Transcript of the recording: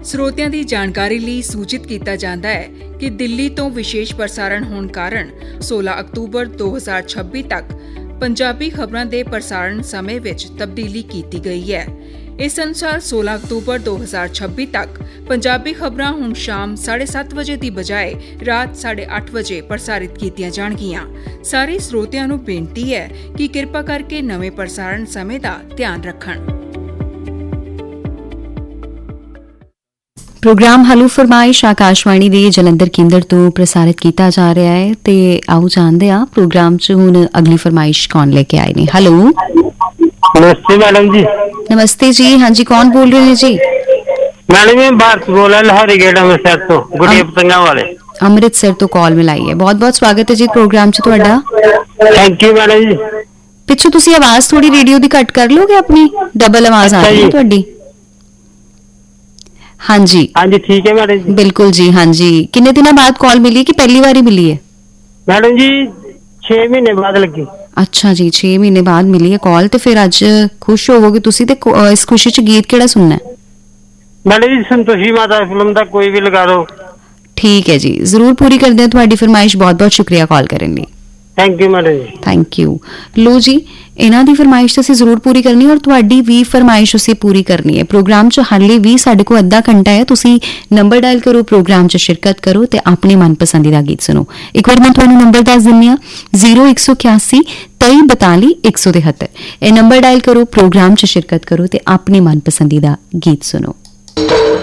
ਸਰੋਤਿਆਂ ਦੀ ਜਾਣਕਾਰੀ ਲਈ ਸੂਚਿਤ ਕੀਤਾ ਜਾਂਦਾ ਹੈ ਕਿ ਦਿੱਲੀ ਤੋਂ ਵਿਸ਼ੇਸ਼ ਪ੍ਰਸਾਰਣ ਹੋਣ ਕਾਰਨ 16 ਅਕਤੂਬਰ 2026 ਤੱਕ ਪੰਜਾਬੀ ਖਬਰਾਂ ਦੇ ਪ੍ਰਸਾਰਣ ਸਮੇਂ ਵਿੱਚ ਤਬਦੀਲੀ ਕੀਤੀ ਗਈ ਹੈ। ਇਸ ਅਨੁਸਾਰ 16 ਅਕਤੂਬਰ 2026 ਤੱਕ ਪੰਜਾਬੀ ਖਬਰਾਂ ਹੁਣ ਸ਼ਾਮ 7:30 ਵਜੇ ਦੀ ਬਜਾਏ ਰਾਤ 8:30 ਵਜੇ ਪ੍ਰਸਾਰਿਤ ਕੀਤੀਆਂ ਜਾਣਗੀਆਂ। ਸਾਰੇ ਸਰੋਤਿਆਂ ਨੂੰ ਬੇਨਤੀ ਹੈ ਕਿ ਕਿਰਪਾ ਕਰਕੇ ਨਵੇਂ ਪ੍ਰਸਾਰਣ ਸਮੇਂ ਦਾ ਧਿਆਨ ਰੱਖਣ। ਪ੍ਰੋਗਰਾਮ ਹਲੋ ਫਰਮਾਇਸ਼ ਆਕਾਸ਼ਵਾਣੀ ਦੇ ਜਲੰਧਰ ਕੇਂਦਰ ਤੋਂ ਪ੍ਰਸਾਰਿਤ ਕੀਤਾ ਜਾ ਰਿਹਾ ਹੈ ਤੇ ਆਓ ਜਾਣਦੇ ਹਾਂ ਪ੍ਰੋਗਰਾਮ 'ਚ ਹੁਣ ਅਗਲੀ ਫਰਮਾਇਸ਼ ਕੌਣ ਲੈ ਕੇ ਆਏ ਨੇ। ਹੈਲੋ, नमस्ते मैडम जी। नमस्ते जी, हाँ जी, कौन बोल रहे हैं जी? मैडम मैं भारत बोल रहा लाहौरी गेट अमृतसर तो गुड़िया पतंगा वाले ਅੰਮ੍ਰਿਤਸਰ ਤੋਂ ਕਾਲ ਮਿਲਾਈ ਹੈ। ਬਹੁਤ ਬਹੁਤ ਸਵਾਗਤ ਹੈ ਜੀ ਪ੍ਰੋਗਰਾਮ 'ਚ ਤੁਹਾਡਾ। थैंक यू मैडम जी। ਪਿੱਛੋਂ ਤੁਸੀਂ ਆਵਾਜ਼ ਥੋੜੀ ਰੇਡੀਓ ਦੀ ਘੱਟ ਕਰ ਲੋਗੇ, ਆਪਣੀ ਡਬਲ ਆਵਾਜ਼ ਆ ਰਹੀ ਹੈ ਤੁਹਾਡੀ। हाँ जी हाँ जी ठीक है मैडम जी। बिल्कुल जी, हाँ जी। कितने दिनों बाद कॉल मिली कि पहली बार ही मिली है? मैडम जी 6 महीने बाद लगी। अच्छा जी, 6 महीने बाद मिली है कॉल। तो फिर अज खुश होवोगे तुसी ते इस खुशी च गीत केड़ा सुनना है? मैडम जी संतोषी माता फिल्म दा कोई भी लगा दो। ठीक है जी, जरूर पूरी कर दें तुहाडी फरमाइश। बहुत बहुत शुक्रिया कॉल करने लई। Thank you madam ji. Thank you. लो जी, इन्हां दी फरमाइश असीं जरूर पूरी करनी और तुहाडी भी फरमाइश असीं पूरी करनी है। प्रोग्राम च हाले भी साडे कोल अद्धा घंटा है। तुसीं नंबर डायल करो, प्रोग्राम च शिरकत करो ते अपने मनपसंदीदा गीत सुनो। एक बार मैं तुहानूं नंबर दस दिंदी हां, 0181 2342 173। ਇਹ ਨੰਬਰ ਡਾਇਲ ਕਰੋ, ਪ੍ਰੋਗਰਾਮ 'ਚ ਸ਼ਿਰਕਤ ਕਰੋ ਤੇ ਆਪਣੇ ਮਨਪਸੰਦੀਦਾ ਗੀਤ ਸੁਣੋ।